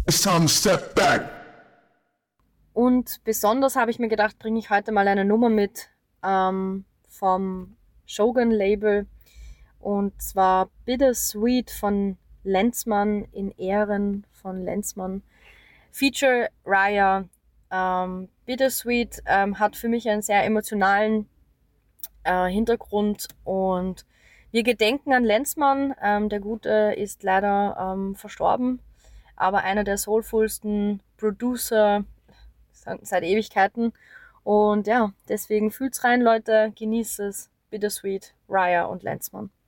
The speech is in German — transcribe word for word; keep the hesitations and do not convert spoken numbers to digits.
It's time to step back. Und besonders habe ich mir gedacht, bringe ich heute mal eine Nummer mit ähm, vom Shogun-Label. Und zwar Bittersweet von Lenzmann in Ehren von Lenzmann. Feature Raya. Ähm, Bittersweet ähm, hat für mich einen sehr emotionalen äh, Hintergrund und wir gedenken an Lenzmann. Ähm, der Gute ist leider ähm, verstorben, aber einer der soulfulsten Producer seit Ewigkeiten. Und ja, deswegen fühlt's rein, Leute, genießt es. Bittersweet, Raya und Lenzmann.